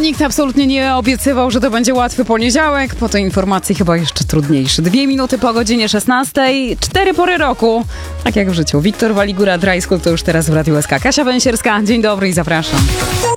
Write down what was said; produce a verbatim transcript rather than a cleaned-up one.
nikt absolutnie nie obiecywał, że to będzie łatwy poniedziałek. Po tej informacji chyba jeszcze trudniejszy. Dwie minuty po godzinie szesnastej, cztery pory roku. Tak jak w życiu. Wiktor Waligura, Dry School to już teraz w Radiu S K. Kasia Węsierska, dzień dobry i zapraszam.